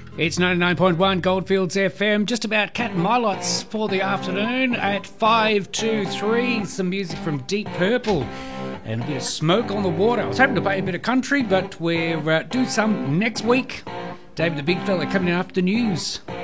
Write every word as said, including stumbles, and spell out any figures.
It's ninety-nine point one Goldfields F M, just about Cat and Milots for the afternoon at five two three. Some music from Deep Purple and a bit of Smoke on the Water. I was hoping to play a bit of country, but we'll uh, do some next week. David the Big Fella coming in after the news.